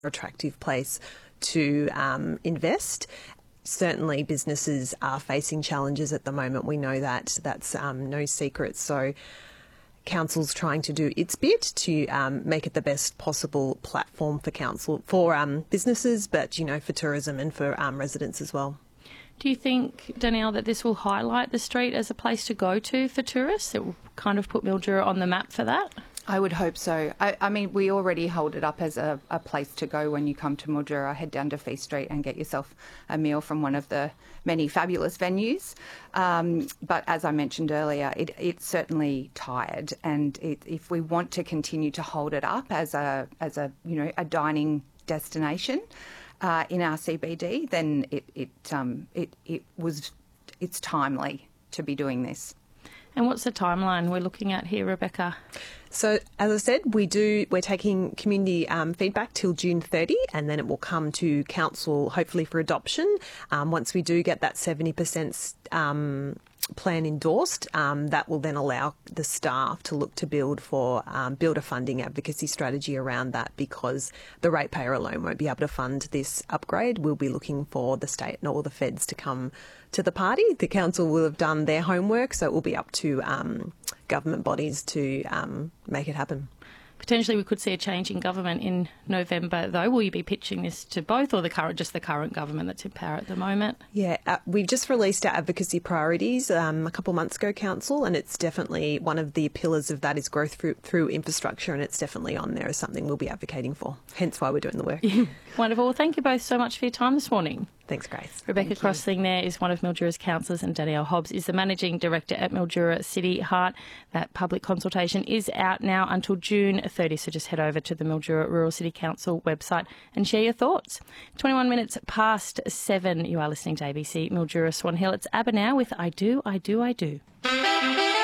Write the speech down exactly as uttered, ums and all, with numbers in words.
attractive place to um, invest. Certainly businesses are facing challenges at the moment. We know that. That's um, no secret. So council's trying to do its bit to um, make it the best possible platform for council, for um, businesses, but, you know, for tourism and for um, residents as well. Do you think, Danielle, that this will highlight the street as a place to go to for tourists? It will kind of put Mildura on the map for that? I would hope so. I, I mean, we already hold it up as a, a place to go when you come to Mildura. Head down to Feast Street and get yourself a meal from one of the many fabulous venues. Um, but as I mentioned earlier, it, it's certainly tired, and it, if we want to continue to hold it up as a as a you know a dining destination uh, in our C B D, then it it um it it was it's timely to be doing this. And what's the timeline we're looking at here, Rebecca? So, as I said, we do, we're taking community um, feedback till June thirtieth, and then it will come to council, hopefully for adoption. Um, once we do get that seventy percent um, plan endorsed, um, that will then allow the staff to look to build for um, build a funding advocacy strategy around that, because the ratepayer alone won't be able to fund this upgrade. We'll be looking for the state and all the feds to come to the party. The council will have done their homework, so it will be up to um, government bodies to um, make it happen. Potentially we could see a change in government in November, though. Will you be pitching this to both, or the current, just the current government that's in power at the moment? Yeah, uh, we've just released our advocacy priorities um, a couple of months ago, Council, and it's definitely one of the pillars of that is growth through, through infrastructure, and it's definitely on there as something we'll be advocating for, hence why we're doing the work. Wonderful. Well, thank you both so much for your time this morning. Thanks, Grace. Rebecca Thank Crossling there is one of Mildura's councillors, and Danielle Hobbs is the Managing Director at Mildura City Heart. That public consultation is out now until June thirtieth, so just head over to the Mildura Rural City Council website and share your thoughts. twenty-one minutes past seven, you are listening to A B C Mildura Swan Hill. It's ABBA now with I Do, I Do, I Do.